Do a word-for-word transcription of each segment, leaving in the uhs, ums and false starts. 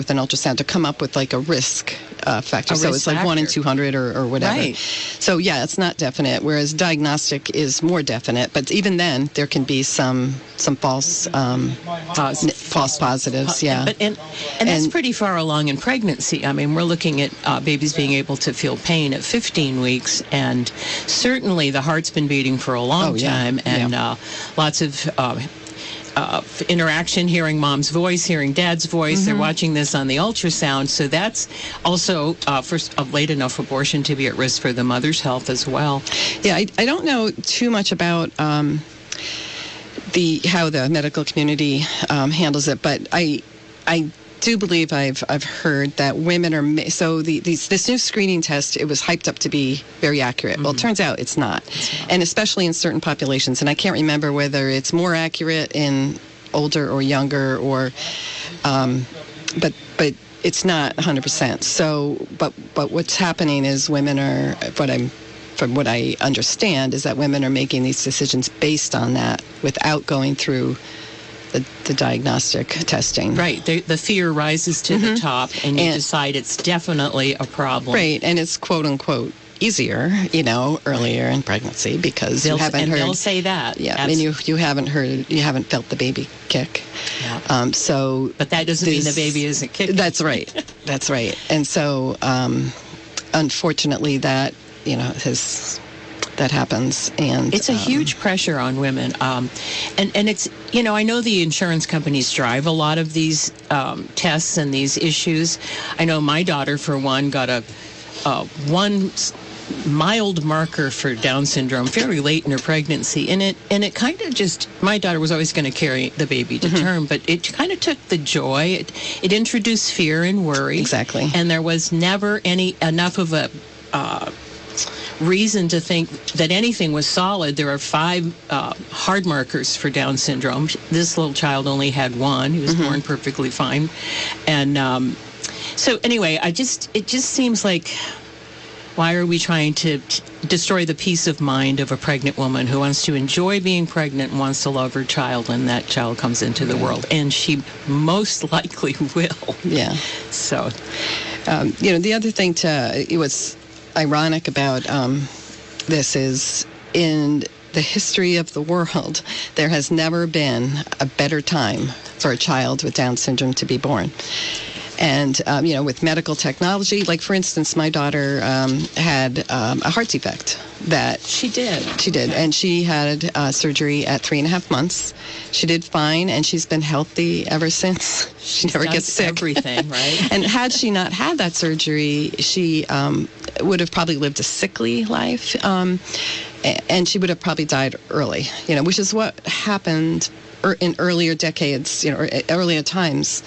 with an ultrasound to come up with like a risk uh, factor. A So risk it's like one in factor. two hundred or, or whatever. Right. So yeah, it's not definite. Whereas diagnostic is more definite. But even then, there can be some some false um, Pos- n- false positives. Yeah. But, and, and that's And- pretty far along in pregnancy. I mean, we're looking at uh, babies being able to feel pain at fifteen weeks, and certainly the heart's been beating for a long Oh, yeah. time, and Yeah. uh, lots of uh, uh, interaction, hearing mom's voice, hearing dad's voice. Mm-hmm. They're watching this on the ultrasound, so that's also uh, for a late enough abortion to be at risk for the mother's health as well. Yeah, I, I don't know too much about um, the how the medical community um, handles it, but I I do believe I've I've heard that women are ma- so the these this new screening test, it was hyped up to be very accurate. Well, it turns out it's not, and especially in certain populations. And I can't remember whether it's more accurate in older or younger, or um, but but it's not one hundred percent. So, but but what's happening is women are what I'm. From what I understand, is that women are making these decisions based on that without going through the, the diagnostic testing. Right. The, the fear rises to the top, and you And- decide it's definitely a problem. Right, and it's quote unquote easier, you know, earlier in pregnancy because They'll, you haven't and heard. they'll say that. Yeah, Abs- I mean, you you haven't heard, you haven't felt the baby kick. Yeah. Um, so, But that doesn't mean the this- baby isn't kicking. That's right. That's right. And so, um, unfortunately, that you know has that happens, and It's a um, huge pressure on women. Um, and, and it's, you know, I know the insurance companies drive a lot of these um, tests and these issues. I know my daughter, for one, got a uh, one s- mild marker for Down syndrome fairly late in her pregnancy. And it, and it kind of just, my daughter was always going to carry the baby to term, but it kind of took the joy. It, it introduced fear and worry. Exactly. And there was never any enough of a uh, reason to think that anything was solid. There are five uh, hard markers for Down syndrome. This little child only had one. He was Mm-hmm. born perfectly fine. And um, so anyway, I just it just seems like, why are we trying to t- destroy the peace of mind of a pregnant woman who wants to enjoy being pregnant and wants to love her child when that child comes into the world? And she most likely will. Yeah. So, Um, you know, the other thing to it was ironic about um, this is in the history of the world, there has never been a better time for a child with Down syndrome to be born. And, um, you know, with medical technology, like, for instance, my daughter um, had um, a heart defect that she did. she did, and she had uh, surgery at three and a half months. She did fine, and she's been healthy ever since. She never Does gets sick. everything, right? And had she not had that surgery, she um, would have probably lived a sickly life, um, a- and she would have probably died early. You know, which is what happened er- in earlier decades, you know, or earlier times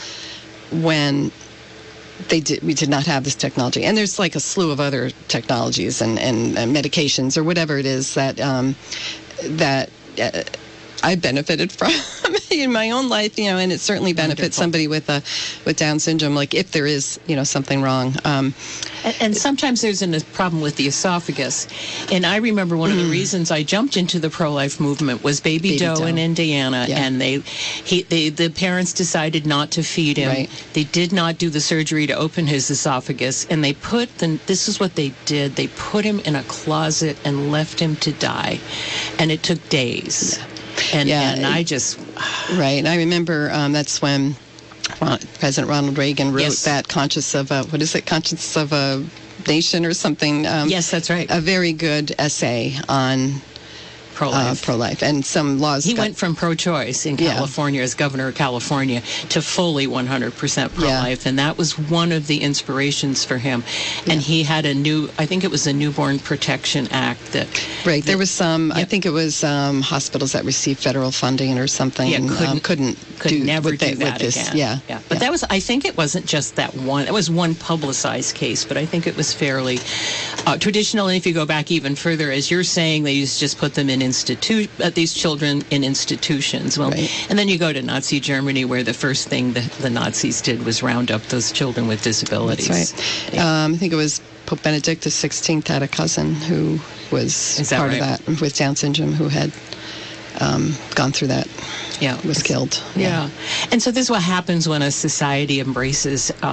when they did we did not have this technology. And there's like a slew of other technologies and and, and medications or whatever it is that um, that. Uh, I benefited from in my own life, you know, and it certainly benefits Wonderful. somebody with a with Down syndrome, like if there is, you know, something wrong. Um, And, and sometimes there's an, a problem with the esophagus. And I remember one of the reasons I jumped into the pro-life movement was Baby, Baby Doe, Doe. in Indiana, Yeah. and they, he, they, the parents decided not to feed him. Right. They did not do the surgery to open his esophagus, and they put the. This is what they did: they put him in a closet and left him to die, and it took days. And, Yeah, and I just right. And I remember um, that's when Ron- President Ronald Reagan wrote Yes. that Conscious of a, what is it, Conscious of a Nation or something. Um, yes, that's right. A very good essay on Pro-life. uh, pro-life. And some laws He got- went from pro-choice in Yeah. California as governor of California to fully one hundred percent pro-life, and that was one of the inspirations for him. And he had a new, I think it was a Newborn Protection Act that. Right. There that- was some, I yeah. think it was um, hospitals that received federal funding or something. Yeah, couldn't- um, couldn't could do never with do the- that with this. again. Yeah. yeah. But that was, I think it wasn't just that one. It was one publicized case, but I think it was fairly uh, traditional. And if you go back even further, as you're saying, they used to just put them in institute, uh, these children in institutions. Well, Right. and then you go to Nazi Germany, where the first thing the, the Nazis did was round up those children with disabilities. That's right. Um, I think it was Pope Benedict the sixteenth had a cousin who was Is that part right? of that with Down syndrome who had um, gone through that. Yeah, was killed. Yeah. yeah, and so this is what happens when a society embraces.